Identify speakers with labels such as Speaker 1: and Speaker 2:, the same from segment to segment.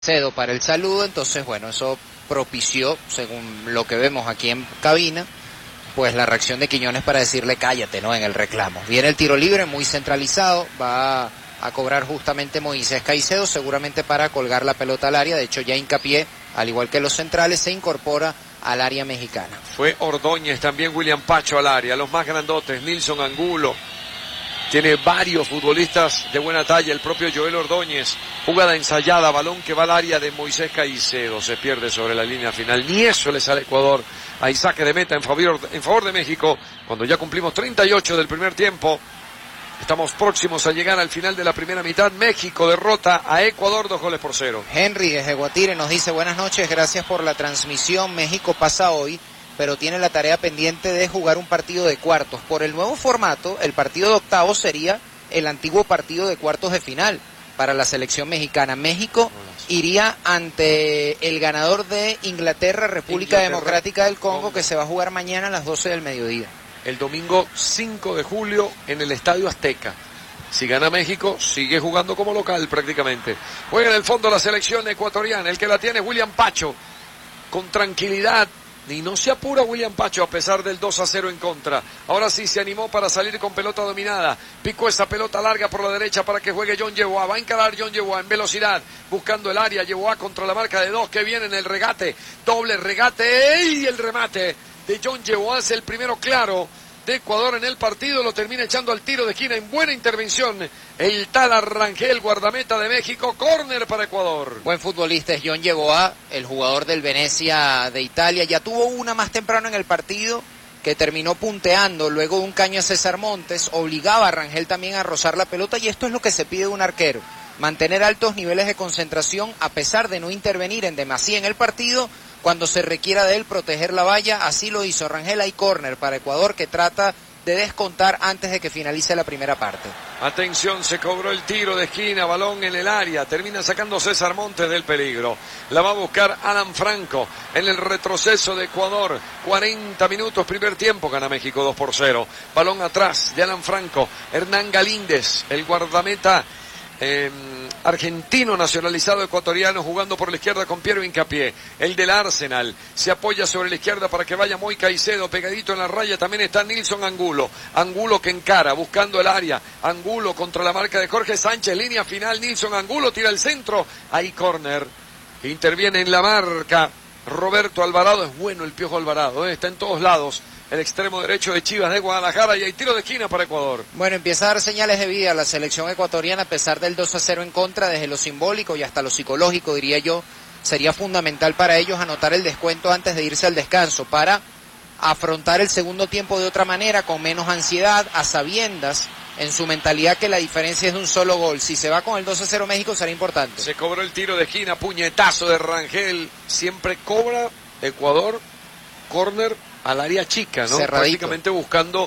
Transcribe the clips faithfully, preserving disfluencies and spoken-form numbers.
Speaker 1: Cedo para el saludo, entonces bueno, eso propició, según lo que vemos aquí en cabina, pues la reacción de Quiñones para decirle cállate, ¿no? En el reclamo. Viene el tiro libre, muy centralizado, va a cobrar justamente Moisés Caicedo, seguramente para colgar la pelota al área. De hecho ya Hincapié, al igual que los centrales, se incorpora al área mexicana.
Speaker 2: Fue Ordóñez, también William Pacho al área, los más grandotes, Nilson Angulo. Tiene varios futbolistas de buena talla, el propio Joel Ordóñez. Jugada ensayada, balón que va al área de Moisés Caicedo. Se pierde sobre la línea final. Ni eso le sale a Ecuador. Hay saque de meta en favor, en favor de México. Cuando ya cumplimos treinta y ocho del primer tiempo. Estamos próximos a llegar al final de la primera mitad. México derrota a Ecuador dos goles por cero.
Speaker 1: Henry desde Guatire nos dice buenas noches, gracias por la transmisión. México pasa hoy, pero tiene la tarea pendiente de jugar un partido de cuartos. Por el nuevo formato, el partido de octavos sería el antiguo partido de cuartos de final para la selección mexicana. México iría ante el ganador de Inglaterra, República Inglaterra, Democrática del Congo, Congo, que se va a jugar mañana a las doce del mediodía.
Speaker 2: El domingo cinco de julio en el Estadio Azteca. Si gana México, sigue jugando como local prácticamente. Juega en el fondo la selección ecuatoriana. El que la tiene es William Pacho. Con tranquilidad. Y no se apura William Pacho a pesar del dos a cero en contra. Ahora sí se animó para salir con pelota dominada. Picó esa pelota larga por la derecha para que juegue John Yeboah. Va a encarar John Yeboah en velocidad, buscando el área. Yeboah contra la marca de dos que viene en el regate. Doble regate y el remate de John Yeboah es el primero claro de Ecuador en el partido. Lo termina echando al tiro de esquina en buena intervención el tal Arrangel, guardameta de México. Córner para Ecuador.
Speaker 1: Buen futbolista es John Yeboah, el jugador del Venecia de Italia. Ya tuvo una más temprano en el partido que terminó punteando luego de un caño a César Montes. Obligaba a Arrangel también a rozar la pelota y esto es lo que se pide de un arquero. Mantener altos niveles de concentración a pesar de no intervenir en demasía en el partido. Cuando se requiera de él proteger la valla, así lo hizo Rangel. Hay córner para Ecuador que trata de descontar antes de que finalice la primera parte.
Speaker 2: Atención, se cobró el tiro de esquina, balón en el área, termina sacando César Montes del peligro. La va a buscar Alan Franco en el retroceso de Ecuador. cuarenta minutos, primer tiempo, gana México dos por cero. Balón atrás de Alan Franco, Hernán Galíndez, el guardameta Eh, argentino nacionalizado ecuatoriano, jugando por la izquierda con Piero Hincapié, el del Arsenal, se apoya sobre la izquierda para que vaya Moy Caicedo, pegadito en la raya también está Nilson Angulo, Angulo que encara, buscando el área, Angulo contra la marca de Jorge Sánchez, línea final, Nilson Angulo tira el centro, hay córner, interviene en la marca Roberto Alvarado. Es bueno el Piojo Alvarado, ¿eh? Está en todos lados. El extremo derecho de Chivas de Guadalajara y hay tiro de esquina para Ecuador.
Speaker 1: Bueno, empieza a dar señales de vida a la selección ecuatoriana a pesar del dos a cero en contra, desde lo simbólico y hasta lo psicológico, diría yo. Sería fundamental para ellos anotar el descuento antes de irse al descanso para afrontar el segundo tiempo de otra manera, con menos ansiedad, a sabiendas en su mentalidad que la diferencia es de un solo gol. Si se va con el dos a cero México será importante.
Speaker 2: Se cobró el tiro de esquina, puñetazo de Rangel. Siempre cobra Ecuador, córner al área chica, ¿no?
Speaker 1: Cerradito.
Speaker 2: Prácticamente buscando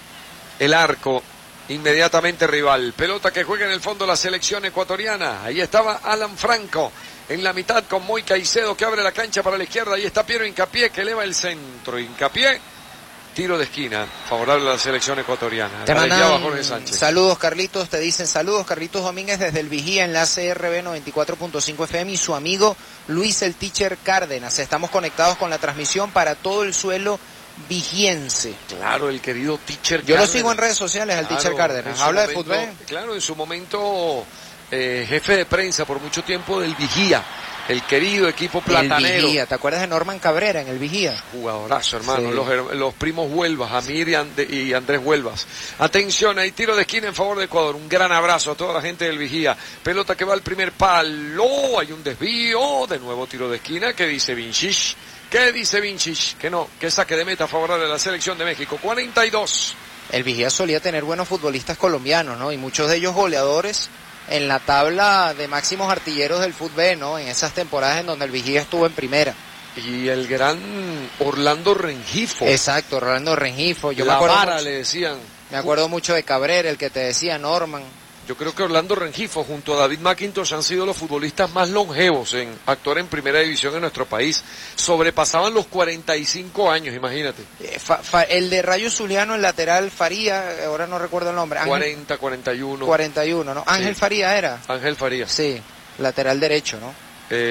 Speaker 2: el arco inmediatamente rival. Pelota que juega en el fondo la selección ecuatoriana. Ahí estaba Alan Franco en la mitad con Moy Caicedo que abre la cancha para la izquierda. Ahí está Piero Hincapié que eleva el centro. Hincapié, tiro de esquina, favorable a la selección ecuatoriana.
Speaker 1: Te mandan Jorge Sánchez. Saludos Carlitos, te dicen saludos Carlitos Domínguez desde el Vigía en la C R B noventa y cuatro punto cinco F M y su amigo Luis el Teacher Cárdenas. Estamos conectados con la transmisión para todo el suelo vigiense.
Speaker 2: Claro, el querido Teacher
Speaker 1: Yo
Speaker 2: Cárdenas.
Speaker 1: lo sigo en redes sociales, al
Speaker 2: Claro,
Speaker 1: Teacher Cárdenas. Habla
Speaker 2: momento,
Speaker 1: de fútbol.
Speaker 2: Claro, en su momento eh, jefe de prensa por mucho tiempo del Vigía. El querido equipo platanero.
Speaker 1: El Vigía, ¿te acuerdas de Norman Cabrera en el Vigía?
Speaker 2: Jugadorazo, hermano.
Speaker 1: Sí.
Speaker 2: Los, los primos Huelvas, Amir y, And y Andrés Huelvas. Atención, hay tiro de esquina en favor de Ecuador. Un gran abrazo a toda la gente del Vigía. Pelota que va al primer palo. Hay un desvío. De nuevo tiro de esquina. ¿Qué dice Vinchich? ¿Qué dice Vinchich? Que no, que saque de meta favorable a la selección de México. cuarenta y dos.
Speaker 1: El Vigía solía tener buenos futbolistas colombianos, ¿no? Y muchos de ellos goleadores en la tabla de máximos artilleros del fútbol, ¿no? En esas temporadas en donde el Vigía estuvo en primera.
Speaker 2: Y el gran Orlando Rengifo.
Speaker 1: Exacto, Orlando Rengifo. Yo
Speaker 2: la
Speaker 1: me acuerdo
Speaker 2: vara
Speaker 1: mucho,
Speaker 2: le decían.
Speaker 1: Me acuerdo mucho de Cabrera, el que te decía Norman.
Speaker 2: Yo creo que Orlando Rengifo junto a David McIntosh han sido los futbolistas más longevos en actuar en primera división en nuestro país. Sobrepasaban los cuarenta y cinco años, imagínate.
Speaker 1: Eh, fa, fa, el de Rayo Zuliano, el lateral Faría, ahora no recuerdo el nombre. Ángel,
Speaker 2: cuarenta, cuarenta y uno.
Speaker 1: cuarenta y uno, ¿no? Ángel
Speaker 2: Sí.
Speaker 1: Faría era.
Speaker 2: Ángel Faría.
Speaker 1: Sí, lateral derecho, ¿no?